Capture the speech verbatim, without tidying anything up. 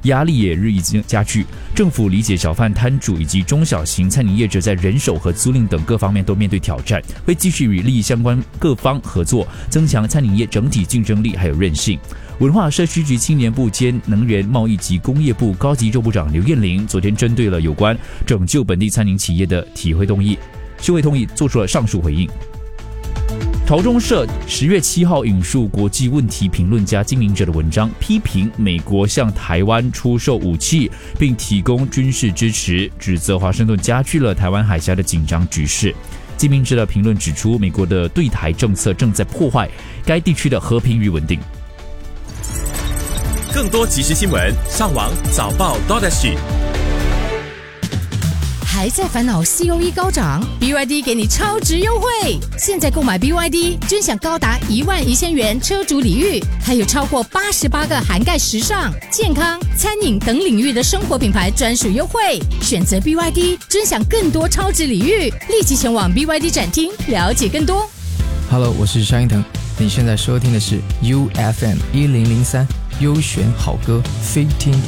压力也日益加剧。政府理解小贩摊主以及中小型餐饮业者在人手和租赁等各方面都面对挑战，会继续与利益相关各方合作，增强餐饮业整体竞争力还有韧性。文化社区局青年部兼能源贸易及工业部高级州部长刘燕玲昨天针对了有关拯救本地餐饮企业的体会动议、修会动议做出了上述回应。朝中社十月七号引述国际问题评论家金明哲的文章，批评美国向台湾出售武器并提供军事支持，指责华盛顿加剧了台湾海峡的紧张局势。金明哲的评论指出，美国的对台政策正在破坏该地区的和平与稳定。 更多即时新闻，上网早报 .sg。 还在烦恼 C O E 高涨 ？B Y D 给你超值优惠！现在购买 B Y D， 尊享高达一万一千元车主礼遇，还有超过八十八个涵盖时尚、健康、餐饮等领域的生活品牌专属优惠。选择 B Y D， 尊享更多超值礼遇，立即前往 B Y D 展厅了解更多。 Hello， 我是萧英腾，你现在收听的是 U F M 一零零三优选好歌，非听不